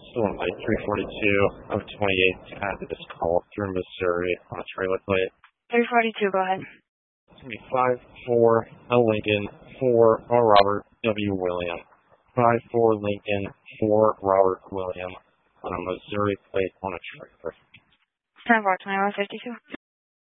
Still in light 342 of 28 had this call through Missouri on a trailer plate. 342, go ahead. It's going to be 54 L Lincoln 4 Robert W. William. 54 Lincoln 4 Robert William on a Missouri plate on a trailer. 10-4, 2152.